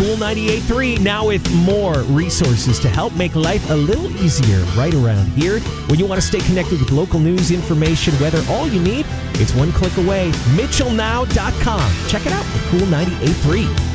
Cool 98.3, now with more resources to help make life a little easier right around here. When you want to stay connected with local news, information, weather, all you need, it's one click away. MitchellNow.com. Check it out at Cool 98.3.